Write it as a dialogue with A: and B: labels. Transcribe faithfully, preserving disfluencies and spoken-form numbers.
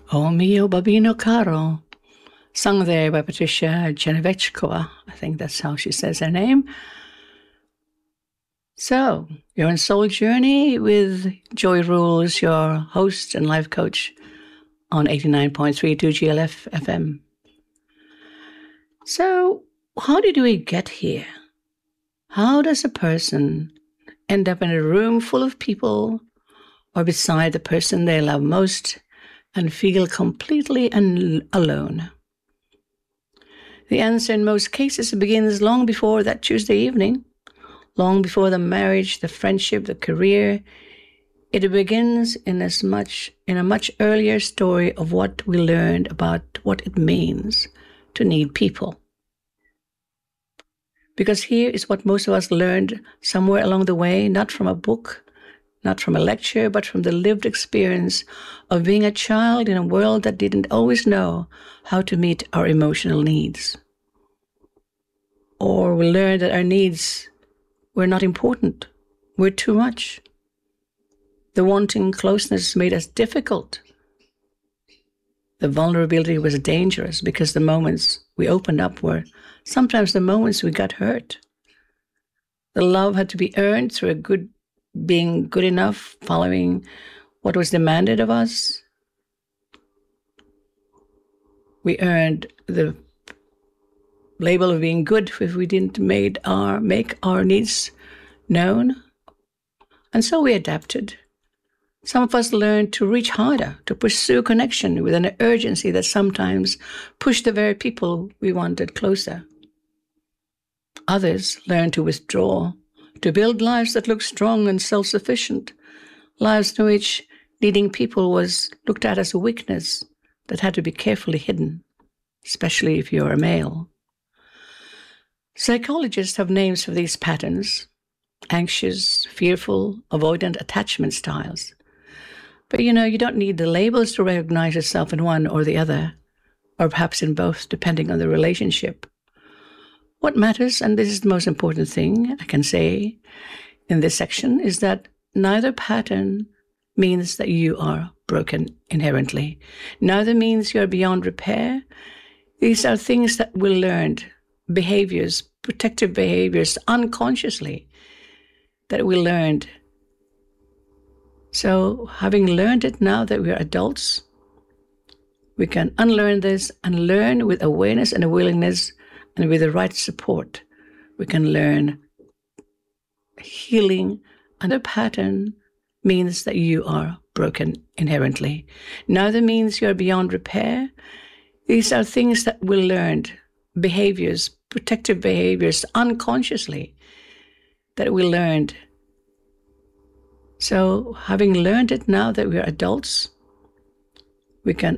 A: O mio babino caro, sung there by Patricia Genevechkova. I think that's how she says her name. So, you're on Soul Journey with Joy Rules, your host and life coach on eighty-nine point three two G L F F M. So, how did we get here? How does a person end up in a room full of people or beside the person they love most and feel completely un- alone? The answer in most cases begins long before that Tuesday evening, long before the marriage, the friendship, the career. It begins in as much in a much earlier story of what we learned about what it means to need people. Because here is what most of us learned somewhere along the way, not from a book, not from a lecture, but from the lived experience of being a child in a world that didn't always know how to meet our emotional needs. Or we learned that our needs were not important, were too much. The wanting closeness made us difficult. The vulnerability was dangerous because the moments we opened up were sometimes the moments we got hurt. The love had to be earned through a good being good enough, following what was demanded of us. We earned the label of being good if we didn't made our, make our needs known. And so we adapted. Some of us learned to reach harder, to pursue connection with an urgency that sometimes pushed the very people we wanted closer. Others learned to withdraw, to build lives that looked strong and self-sufficient, lives in which needing people was looked at as a weakness that had to be carefully hidden, especially if you're a male. Psychologists have names for these patterns: anxious, fearful, avoidant attachment styles. But you know, you don't need the labels to recognize yourself in one or the other, or perhaps in both, depending on the relationship. What matters, and this is the most important thing I can say in this section, is that neither pattern means that you are broken inherently. Neither means you're beyond repair. These are things that we learned, behaviors, protective behaviors, unconsciously, that we learned. So, having learned it now that we are adults, we can unlearn this and learn with awareness and a willingness, and with the right support, we can learn healing. And a pattern means that you are broken inherently. Neither means you're beyond repair. These are things that we learned, behaviors, protective behaviors, unconsciously, that we learned. So, having learned it now that we are adults, we can